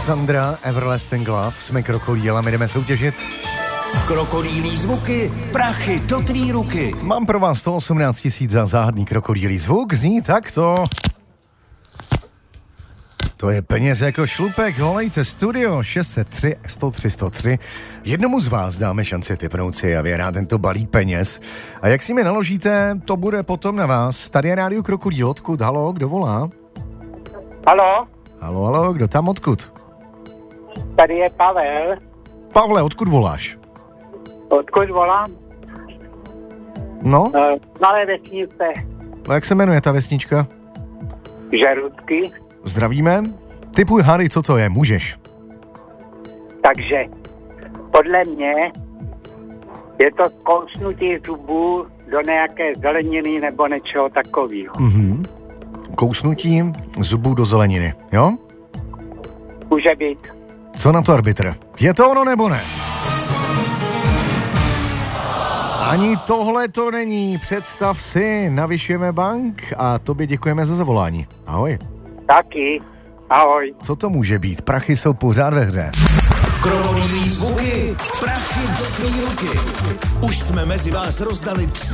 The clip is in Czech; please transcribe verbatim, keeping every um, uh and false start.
Sandra, Everlasting Love, jsme krokodýl a my jdeme soutěžit. Krokodýlí zvuky, prachy do tvý ruky. Mám pro vás sto osmnáct tisíc za záhadný krokodýlí zvuk, zní takto. To je peněz jako šlupek, volejte studio šest set tři sto tři sto tři. Jednomu z vás dáme šanci tipnout si a vyhrát tento balík peněz. A jak si mi naložíte, to bude potom na vás. Tady je rádio Krokodýl, odkud? Halo, kdo volá? Halo? Halo, halo, kdo tam odkud? Tady je Pavel. Pavle, odkud voláš? Odkud volám? No? Uh, malé vesnice. A jak se jmenuje ta vesnička? Žerutky. Zdravíme. Tipuj, Harry, co to je, můžeš. Takže podle mě je to kousnutí zubů do nějaké zeleniny nebo něčeho takového. Mhm. Kousnutí zubů do zeleniny, jo? Může být. Co na to arbitr? Je to ono nebo ne? Ani tohle to není. Představ si, navyšujeme bank a tobě děkujeme za zavolání. Ahoj. Taky. Ahoj. Co to může být? Prachy jsou pořád ve hře. Krokodýlí zvuky, prachy do tvý ruky. Už jsme mezi vás rozdali tři